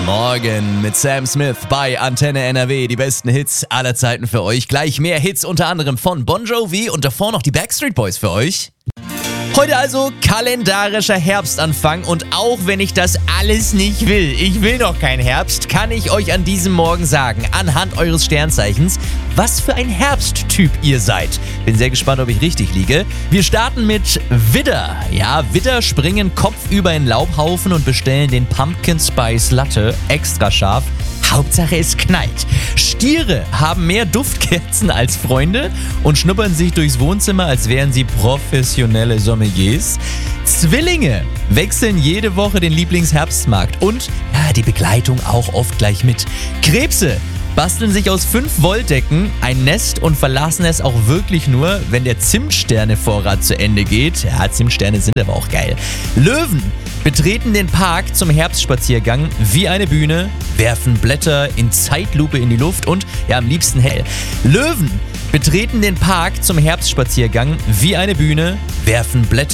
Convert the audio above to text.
Morgen mit Sam Smith bei Antenne NRW. Die besten Hits aller Zeiten für euch. Gleich mehr Hits unter anderem von Bon Jovi und davor noch die Backstreet Boys für euch. Heute also kalendarischer Herbstanfang und auch wenn ich das alles nicht will, ich will noch keinen Herbst, kann ich euch an diesem Morgen sagen, anhand eures Sternzeichens, was für ein Herbsttyp ihr seid. Bin sehr gespannt, ob ich richtig liege. Wir starten mit Widder. Ja, Widder springen kopfüber in Laubhaufen und bestellen den Pumpkin Spice Latte extra scharf. Hauptsache es knallt. Stiere haben mehr Duftkerzen als Freunde und schnuppern sich durchs Wohnzimmer, als wären sie professionelle Sommeliers. Zwillinge wechseln jede Woche den Lieblingsherbstmarkt und die Begleitung auch oft gleich mit. Krebse basteln sich aus 5 Wolldecken ein Nest und verlassen es auch wirklich nur, wenn der Zimtsterne-Vorrat zu Ende geht. Ja, Zimtsterne sind aber auch geil. Löwen betreten den Park zum Herbstspaziergang wie eine Bühne, werfen Blätter in Zeitlupe in die Luft und am liebsten hell. Löwen betreten den Park zum Herbstspaziergang wie eine Bühne, werfen Blätter